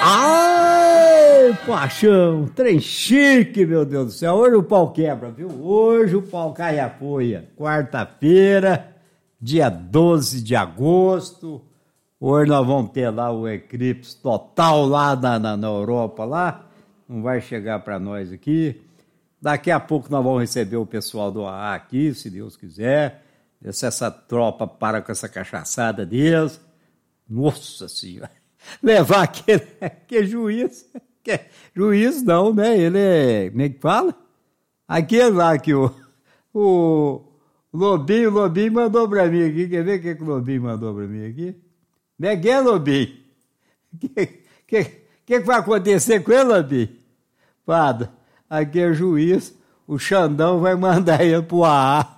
Ai, paixão, trem chique, meu Deus do céu. Hoje o pau quebra, viu? Hoje o pau cai a folha. Quarta-feira, dia 12 de agosto. Hoje nós vamos ter lá o eclipse total lá na Europa, lá. Não vai chegar para nós aqui. Daqui a pouco nós vamos receber o pessoal do AA aqui, se Deus quiser. Se essa tropa para com essa cachaçada deles. Nossa Senhora. Levar aquele juiz. Juiz não, né? Ele é... Como é que fala? Aquele lá que o Lobinho mandou pra mim aqui. Quer ver o que o Lobinho mandou pra mim aqui? Como é que é, Lobinho? O que vai acontecer com ele, Lobinho? Padre, aqui é juiz, o Xandão vai mandar ele pro AA.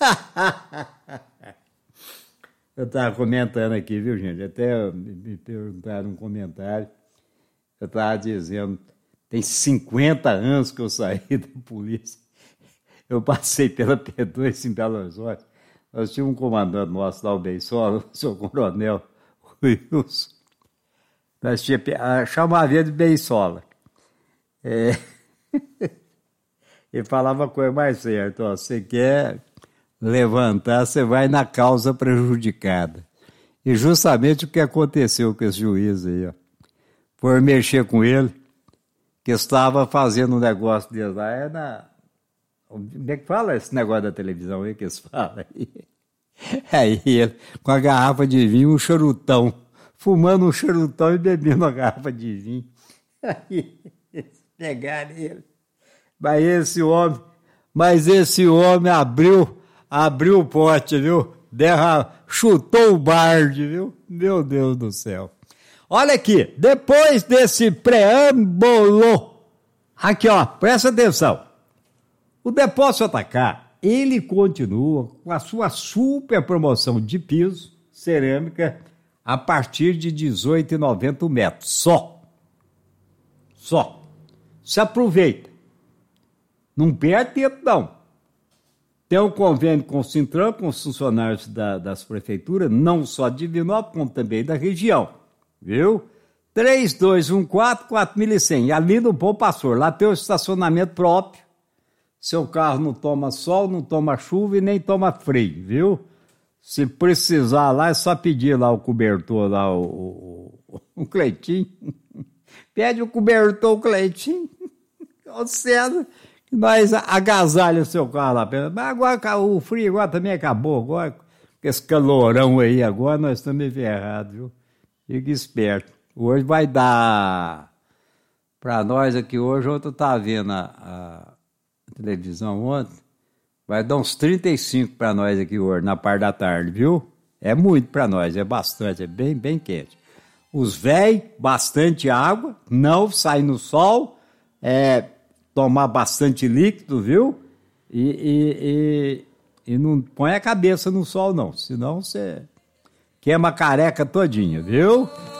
Eu estava comentando aqui, viu, gente? Até me perguntaram um comentário. Eu estava dizendo, tem 50 anos que eu saí da polícia. Eu passei pela P2 em Belo Horizonte. Nós tínhamos um comandante nosso lá, o Beisola, o seu coronel Wilson. Nós chamava ele de Beisola. Ele falava a coisa mais certa. Ó, você quer levantar, você vai na causa prejudicada. E justamente o que aconteceu com esse juiz aí, ó. Foi mexer com ele, que estava fazendo um negócio dele lá, como é que fala esse negócio da televisão aí que eles falam aí? Aí ele, com a garrafa de vinho, um charutão, fumando um charutão e bebendo a garrafa de vinho. Aí eles pegaram ele. Mas esse homem abriu o pote, viu? Chutou o barde, viu? Meu Deus do céu. Olha aqui, depois desse preâmbulo, aqui ó, presta atenção. O Depósito Atacar, ele continua com a sua super promoção de piso, cerâmica, a partir de R$ 18,90 o metro, só. Se aproveita. Não perde tempo, não. Tem um convênio com o Sintran, com os funcionários das prefeituras, não só de Divinópolis, como também da região. Viu? 3214-4100. Ali no Bom Pastor, lá tem o estacionamento próprio. Seu carro não toma sol, não toma chuva e nem toma frio, viu? Se precisar lá, é só pedir lá o cobertor, lá o Cleitinho. Pede o cobertor, o Cleitinho. Ô César, nós agasalha o seu carro lá. Mas agora o frio agora também acabou. Agora, com esse calorão aí, agora nós estamos meio ferrados, viu? Fique esperto. Hoje vai dar, para nós aqui hoje, ontem eu estava vendo a televisão ontem, vai dar uns 35 para nós aqui hoje, na parte da tarde, viu? É muito para nós, é bastante, é bem, bem quente. Os velhos, bastante água, não sai no sol, tomar bastante líquido, viu? E não põe a cabeça no sol, não, senão você queima a careca todinha, viu?